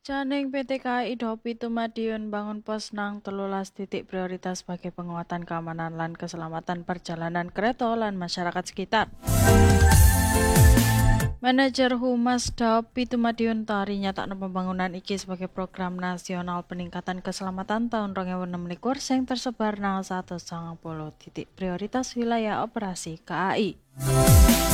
Janing PT KAI Daop Pitu Madiun bangun pos nang 13 titik prioritas sebagai penguatan keamanan lan keselamatan perjalanan kereta lan masyarakat sekitar. Manajer Humas Daop Pitu Madiun Tari nyatakno pembangunan iki sebagai program nasional peningkatan keselamatan tahun 2026 sing tersebar nang 190 titik prioritas wilayah operasi KAI.